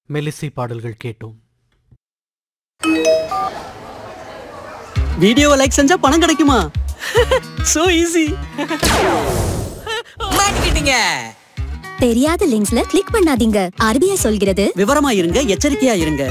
மெல்லிசை பாடல்கள் கேட்டோம். வீடியோவை லைக் செஞ்சா பணம் கிடைக்குமா? So easy. மாட்டிக்கிட்டீங்க. தெரியாத லிங்க்ஸ்ல கிளிக் பண்ணாதீங்க. RBI சொல்கிறது விவரமா இருங்க, எச்சரிக்கையா இருங்க.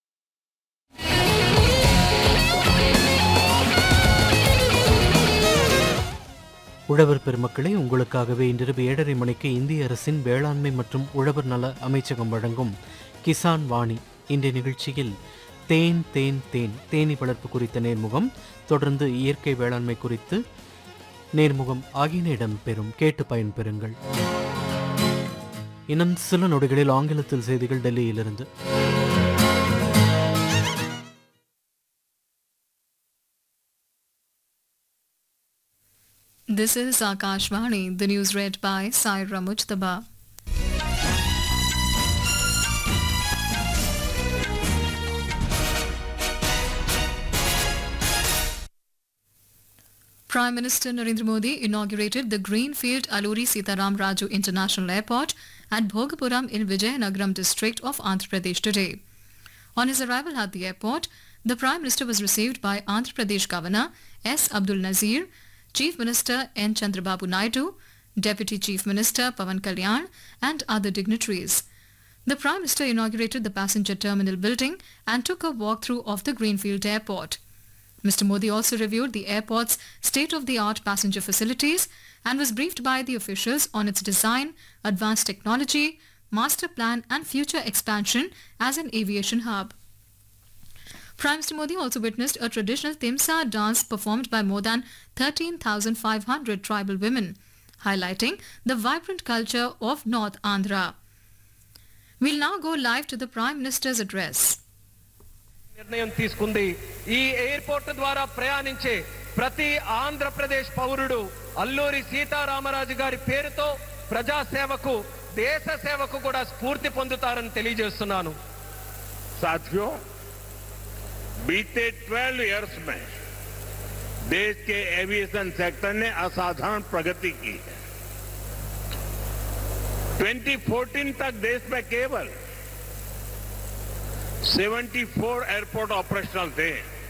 உழவர் பெருமக்களே, உங்களுக்காகவே இன்றிரவு 7:30 மணிக்கு இந்திய அரசின் வேளாண்மை மற்றும் உழவர் நல அமைச்சகம் வழங்கும் கிசான் வாணி. இன்றைய நிகழ்ச்சியில் தேன் தேன் தேன் தேனி வளர்ப்பு குறித்த நேர்முகம், தொடர்ந்து இயற்கை வேளாண்மை குறித்து நேர்முகம் ஆகியன இடம்பெறும். கேட்டு பயன்பெறுங்கள். இன்னும் சில நொடிகளில் ஆங்கிலத்தில் செய்திகள் டெல்லியிலிருந்து. This is Akashvani, the news read by Saira Mujtaba. Prime Minister Narendra Modi inaugurated the Greenfield Alluri Sitaram Raju International Airport at Bhogapuram in Vijayanagaram district of Andhra Pradesh today. On his arrival at the airport, the Prime Minister was received by Andhra Pradesh Governor S. Abdul Nazir, Chief Minister N. Chandrababu Naidu, Deputy Chief Minister Pawan Kalyan and other dignitaries. The Prime Minister inaugurated the passenger terminal building and took a walkthrough of the Greenfield Airport. Mr. Modi also reviewed the airport's state-of-the-art passenger facilities and was briefed by the officials on its design, advanced technology, master plan and future expansion as an aviation hub. Prime Minister Modi also witnessed a traditional Timsa dance performed by more than 13,500 tribal women, highlighting the vibrant culture of North Andhra. We'll now go live to the Prime Minister's address. నిర్ణయం తీసుకుంది. ఈ airport ద్వారా ప్రయాణించే ప్రతి ఆంధ్రప్రదేశ్ పౌరుడు అల్లూరి సీతారామరాజు గారి పేరుతో ప్రజా సేవకు, దేశ సేవకు కూడా స్ఫూర్తి పొందుతారని తెలియజేస్తున్నాను. साथियों, बीते 12 इयर्स में देश के एविएशन सेक्टर ने असाधारण प्रगति की है. 2014 तक देश में केवल 74 एयरपोर्ट ऑपरेशनल थे.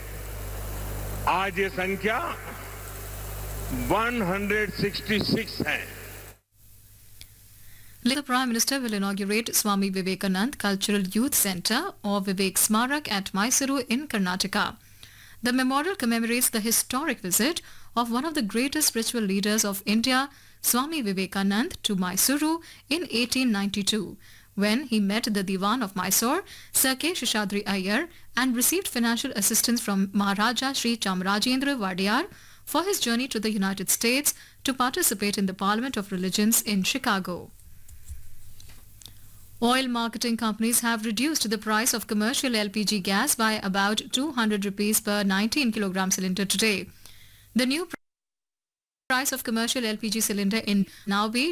आज ये संख्या 166 है. Later, the Prime Minister will inaugurate Swami Vivekanand Cultural Youth Centre or Vivek Smarak at Mysuru in Karnataka. The memorial commemorates the historic visit of one of the greatest spiritual leaders of India, Swami Vivekanand, to Mysuru in 1892, when he met the Diwan of Mysore, Sir K. Sheshadri Iyer, and received financial assistance from Maharaja Sri Chamarajendra Wadiyar for his journey to the United States to participate in the Parliament of Religions in Chicago. Oil marketing companies have reduced the price of commercial LPG gas by about 200 rupees per 19 kilogram cylinder today. The new price of commercial LPG cylinder in now be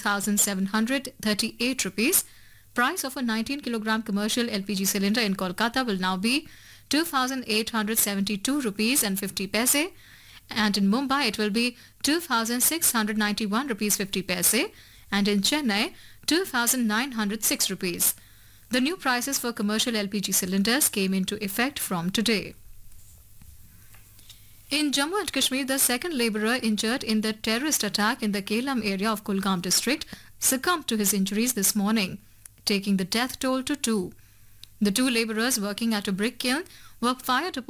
2,738 rupees. Price of a 19 kilogram commercial LPG cylinder in Kolkata will now be 2,872 rupees and 50 paise, and in Mumbai it will be 2,691 rupees 50 paise, and in Chennai 2,906 rupees. The new prices for commercial LPG cylinders came into effect from today. In Jammu and Kashmir, the second labourer injured in the terrorist attack in the Kelam area of Kulgam district succumbed to his injuries this morning, taking the death toll to 2. The 2 labourers working at a brick kiln were fired upon